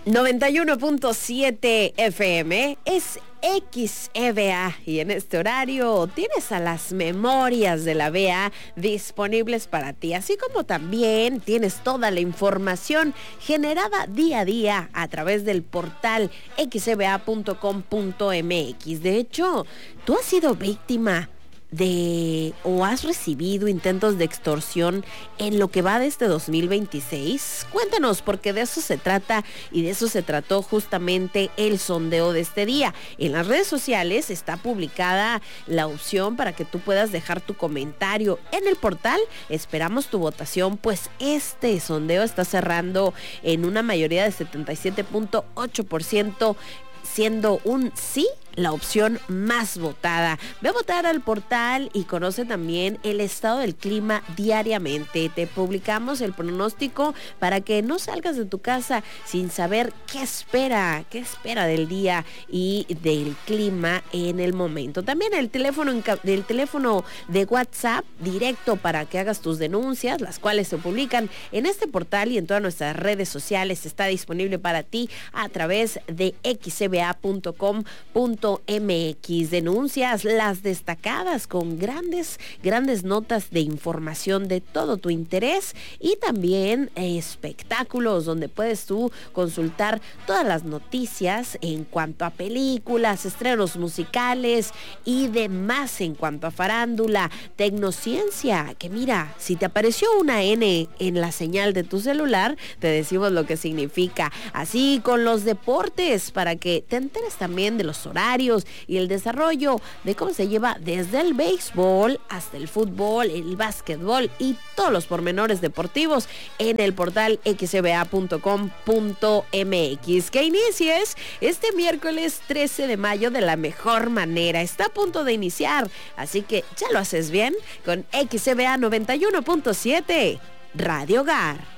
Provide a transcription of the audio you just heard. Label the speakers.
Speaker 1: 91.7 FM es XEVA y en este horario tienes a las memorias de la VA disponibles para ti, así como también tienes toda la información generada día a día a través del portal xeva.com.mx. De hecho, tú has sido víctima o has recibido intentos de extorsión en lo que va de este 2026? Cuéntanos, porque de eso se trata y de eso se trató justamente el sondeo de este día. En las redes sociales está publicada la opción para que tú puedas dejar tu comentario. En el portal esperamos tu votación, pues este sondeo está cerrando en una mayoría de 77.8%, siendo un sí la opción más votada. Ve a votar al portal y conoce también el estado del clima diariamente. Te publicamos el pronóstico para que no salgas de tu casa sin saber qué espera del día y del clima en el momento. También el teléfono de WhatsApp directo para que hagas tus denuncias, las cuales se publican en este portal y en todas nuestras redes sociales. Está disponible para ti a través de xva.com.mx. Denuncias, las destacadas con grandes notas de información de todo tu interés, y también espectáculos donde puedes tú consultar todas las noticias en cuanto a películas, estrenos musicales y demás en cuanto a farándula, tecnociencia, que mira, si te apareció una N en la señal de tu celular, te decimos lo que significa. Así con los deportes, para que te enteres también de los horarios y el desarrollo de cómo se lleva desde el béisbol hasta el fútbol, el básquetbol y todos los pormenores deportivos en el portal xeva.com.mx. Que inicies este miércoles 13 de mayo de la mejor manera. Está a punto de iniciar, así que ya lo haces bien con XEVA 91.7 Radio Hogar.